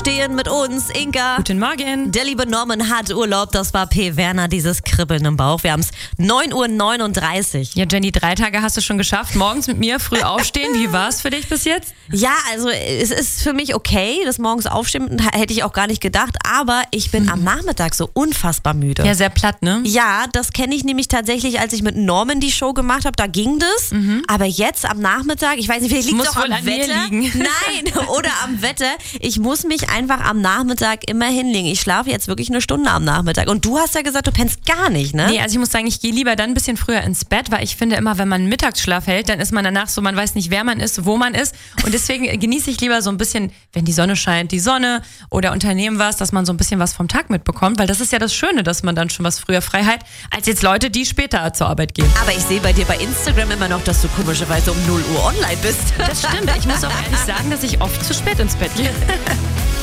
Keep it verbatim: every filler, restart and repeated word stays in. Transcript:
Aufstehen mit uns, Inka. Guten Morgen. Der liebe Norman hat Urlaub, das war P. Werner, dieses Kribbeln im Bauch. Wir haben es neun Uhr neununddreißig. Ja, Jenny, drei Tage hast du schon geschafft. Morgens mit mir früh aufstehen. Wie war es für dich bis jetzt? Ja, also es ist für mich okay, das morgens aufstehen hätte ich auch gar nicht gedacht, aber ich bin am Nachmittag so unfassbar müde. Ja, sehr platt, ne? Ja, das kenne ich nämlich tatsächlich, als ich mit Norman die Show gemacht habe, da ging das. Mhm. Aber jetzt am Nachmittag, ich weiß nicht, vielleicht liegt es auch wohl am an mir Wetter. liegen. Nein, oder am Wetter. Ich muss mich einfach am Nachmittag immer hinlegen. Ich schlafe jetzt wirklich eine Stunde am Nachmittag. Und du hast ja gesagt, du pennst gar nicht, ne? Nee, also ich muss sagen, ich gehe lieber dann ein bisschen früher ins Bett, weil ich finde immer, wenn man einen Mittagsschlaf hält, dann ist man danach so, man weiß nicht, wer man ist, wo man ist. Und deswegen genieße ich lieber so ein bisschen, wenn die Sonne scheint, die Sonne oder unternehmen was, dass man so ein bisschen was vom Tag mitbekommt. Weil das ist ja das Schöne, dass man dann schon was früher frei hat, als jetzt Leute, die später zur Arbeit gehen. Aber ich sehe bei dir bei Instagram immer noch, dass du komischerweise um null Uhr online bist. Das stimmt. Ich muss auch ehrlich sagen, dass ich oft zu spät ins Bett gehe.